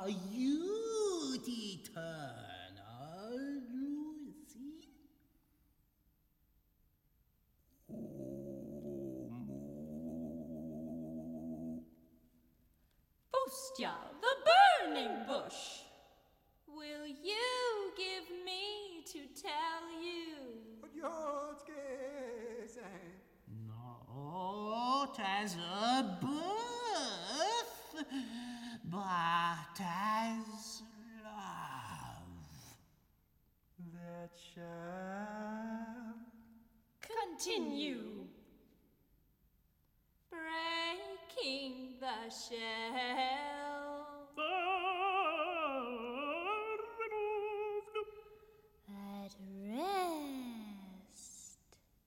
are you the eternal Lucy? Bustya, the burning bush. Will you give me to tell you? Not as a birth, but as love. That shall Continue. Breaking the shell.